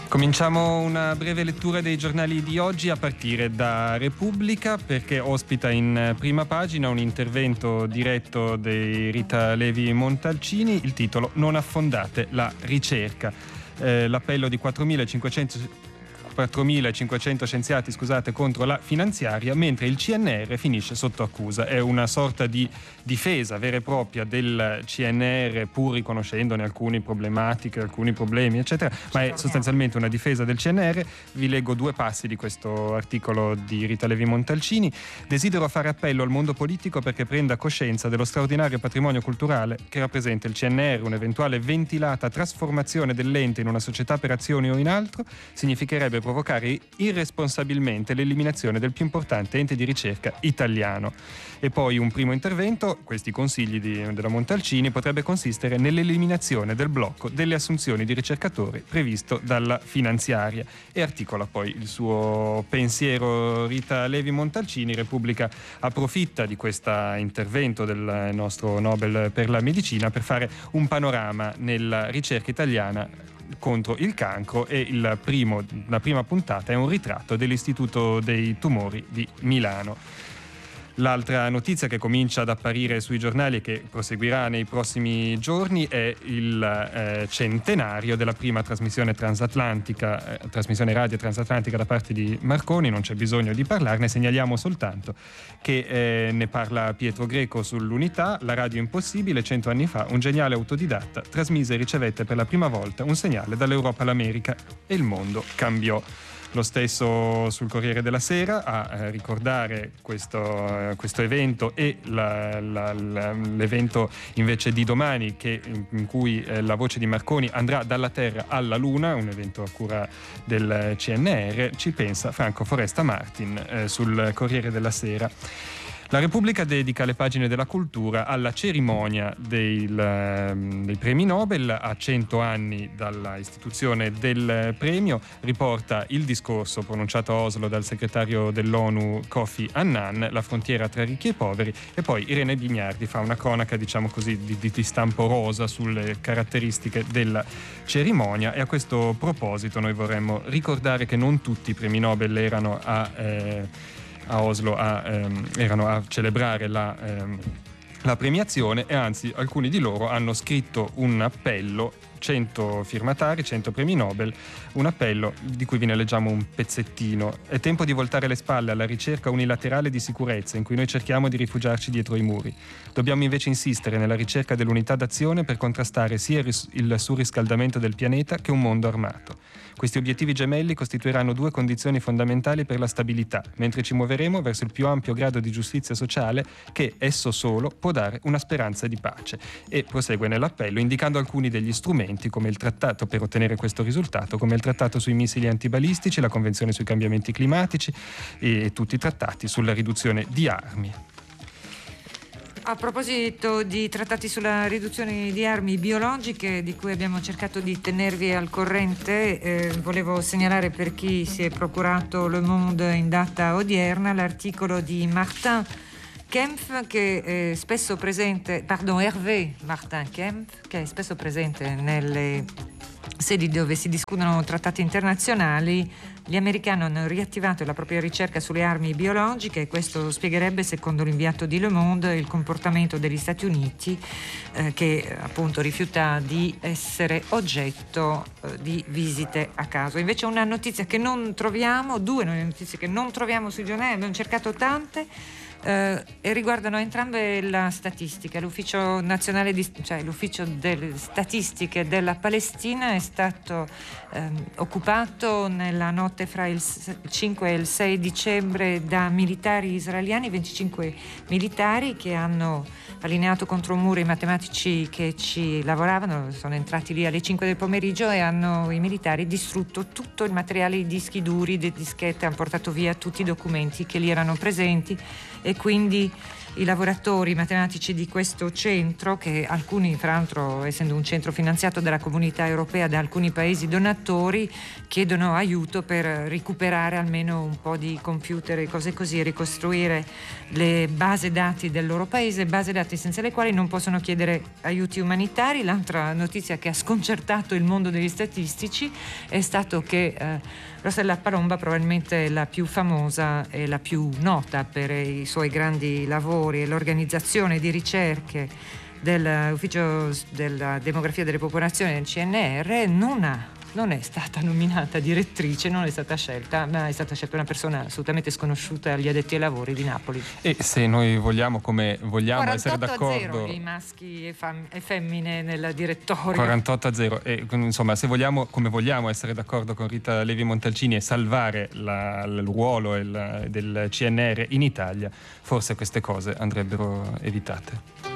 Cominciamo una breve lettura dei giornali di oggi a partire da Repubblica, perché ospita in prima pagina un intervento diretto di Rita Levi Montalcini, il titolo "Non affondate la ricerca". L'appello di 4.500 scienziati contro la finanziaria, mentre il CNR finisce sotto accusa. È una sorta di difesa vera e propria del CNR, pur riconoscendone alcune problematiche, alcuni problemi eccetera, ma è sostanzialmente una difesa del CNR. Vi leggo due passi di questo articolo di Rita Levi Montalcini. Desidero fare appello al mondo politico perché prenda coscienza dello straordinario patrimonio culturale che rappresenta il CNR. Un'eventuale ventilata trasformazione dell'ente in una società per azioni o in altro significherebbe provocare irresponsabilmente l'eliminazione del più importante ente di ricerca italiano. E poi un primo intervento: questi consigli della Montalcini potrebbe consistere nell'eliminazione del blocco delle assunzioni di ricercatori previsto dalla finanziaria, e articola poi il suo pensiero Rita Levi Montalcini. Repubblica approfitta di questo intervento del nostro Nobel per la medicina per fare un panorama nella ricerca italiana contro il cancro, e la prima puntata è un ritratto dell'Istituto dei Tumori di Milano. L'altra notizia che comincia ad apparire sui giornali e che proseguirà nei prossimi giorni è il centenario della prima trasmissione radio transatlantica da parte di Marconi. Non c'è bisogno di parlarne, segnaliamo soltanto che ne parla Pietro Greco sull'Unità. La radio impossibile, 100 anni fa un geniale autodidatta trasmise e ricevette per la prima volta un segnale dall'Europa all'America e il mondo cambiò. Lo stesso sul Corriere della Sera a ricordare questo evento, e l'evento invece di domani in cui la voce di Marconi andrà dalla Terra alla Luna, un evento a cura del CNR. Ci pensa Franco Foresta Martin sul Corriere della Sera. La Repubblica dedica le pagine della cultura alla cerimonia dei premi Nobel. A 100 anni dalla istituzione del premio, riporta il discorso pronunciato a Oslo dal segretario dell'ONU Kofi Annan, la frontiera tra ricchi e poveri, e poi Irene Bignardi fa una cronaca, diciamo così, di stampo rosa sulle caratteristiche della cerimonia. E a questo proposito noi vorremmo ricordare che non tutti i premi Nobel erano a Oslo erano a celebrare la premiazione, e anzi alcuni di loro hanno scritto un appello, 100 firmatari, 100 premi Nobel, un appello di cui vi ne leggiamo un pezzettino. È tempo di voltare le spalle alla ricerca unilaterale di sicurezza in cui noi cerchiamo di rifugiarci dietro i muri. Dobbiamo invece insistere nella ricerca dell'unità d'azione per contrastare sia il surriscaldamento del pianeta che un mondo armato. Questi obiettivi gemelli costituiranno due condizioni fondamentali per la stabilità, mentre ci muoveremo verso il più ampio grado di giustizia sociale che esso solo può dare una speranza di pace. E prosegue nell'appello indicando alcuni degli strumenti come il trattato per ottenere questo risultato, come il trattato sui missili antibalistici, la convenzione sui cambiamenti climatici e tutti i trattati sulla riduzione di armi. A proposito di trattati sulla riduzione di armi biologiche, di cui abbiamo cercato di tenervi al corrente, volevo segnalare, per chi si è procurato Le Monde in data odierna, l'articolo di Martin Kempf, che è spesso presente, Hervé Martin Kempf, che è spesso presente nelle sedi dove si discutono trattati internazionali. Gli americani hanno riattivato la propria ricerca sulle armi biologiche, e questo spiegherebbe, secondo l'inviato di Le Monde, il comportamento degli Stati Uniti, che appunto rifiuta di essere oggetto di visite a caso. Invece una notizia che non troviamo, due notizie che non troviamo sui giornali, abbiamo cercato tante, e riguardano entrambe la statistica. L'Ufficio nazionale l'Ufficio delle statistiche della Palestina è stato occupato nella notte fra il 5 e il 6 dicembre da militari israeliani, 25 militari che hanno allineato contro un muro i matematici che ci lavoravano. Sono entrati lì alle 5 del pomeriggio e i militari distrutto tutto il materiale, i dischi duri, le dischette, hanno portato via tutti i documenti che lì erano presenti, e quindi i lavoratori matematici di questo centro, che alcuni, fra l'altro essendo un centro finanziato dalla Comunità Europea da alcuni paesi donatori, chiedono aiuto per recuperare almeno un po' di computer e cose così, ricostruire le basi dati del loro paese, basi dati senza le quali non possono chiedere aiuti umanitari. L'altra notizia che ha sconcertato il mondo degli statistici è stato che Rossella Palomba, probabilmente la più famosa e la più nota per i suoi grandi lavori e l'organizzazione di ricerche dell'Ufficio della Demografia delle Popolazioni del CNR, non è stata nominata direttrice, non è stata scelta, ma è stata scelta una persona assolutamente sconosciuta agli addetti ai lavori di Napoli. E se noi vogliamo, come vogliamo essere d'accordo, 48-0 i maschi e femmine nel direttorio. 48-0, e insomma, se vogliamo, come vogliamo essere d'accordo con Rita Levi Montalcini e salvare il ruolo del CNR in Italia, forse queste cose andrebbero evitate.